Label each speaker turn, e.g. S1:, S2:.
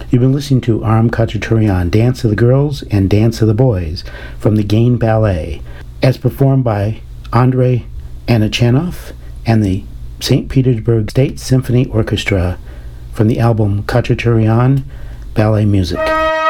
S1: You've been listening to Aram Khachaturian, Dance of the Girls and Dance of the Boys from the Gain Ballet, as performed by Andrei Anachanov and the St. Petersburg State Symphony Orchestra from the album Khachaturian Ballet Music.